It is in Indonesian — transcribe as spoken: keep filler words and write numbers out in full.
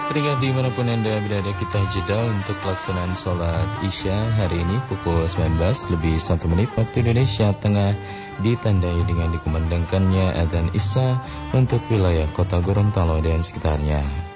Pendengar dimanapun Anda berada, kita jeda untuk pelaksanaan sholat Isya hari ini pukul sembilan belas lebih satu menit waktu Indonesia Tengah, ditandai dengan dikumandangkannya adzan Isya untuk wilayah kota Gorontalo dan sekitarnya.